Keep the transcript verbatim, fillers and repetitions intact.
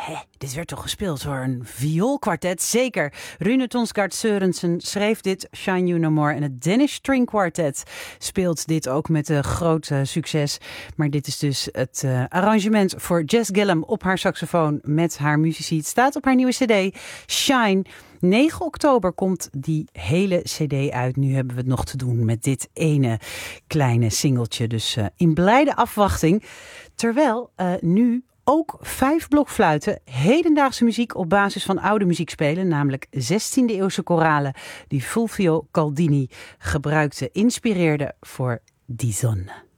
Hè, dit werd toch gespeeld door een vioolkwartet? Zeker. Rune Tonsgaard Sørensen schreef dit, Shine You No More. En het Danish String Quartet speelt dit ook met een groot uh, succes. Maar dit is dus het uh, arrangement voor Jess Gillum op haar saxofoon met haar muzici. Het staat op haar nieuwe cd, Shine. negen oktober komt die hele cd uit. Nu hebben we het nog te doen met dit ene kleine singeltje. Dus uh, in blijde afwachting. Terwijl uh, nu ook vijf blokfluiten hedendaagse muziek op basis van oude muziek spelen. Namelijk zestiende eeuwse koralen die Fulvio Caldini gebruikte, inspireerde voor Die Sonne.